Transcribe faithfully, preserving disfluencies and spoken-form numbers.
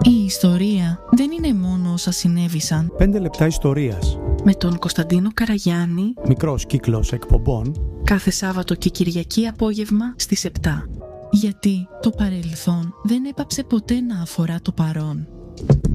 Η ιστορία δεν είναι μόνο όσα συνέβησαν. Πέντε λεπτά ιστορίας. Με τον Κωνσταντίνο Καραγιάννη. Μικρός κύκλος εκπομπών. Κάθε Σάββατο και Κυριακή απόγευμα στις επτά. Γιατί το παρελθόν δεν έπαψε ποτέ να αφορά το παρόν.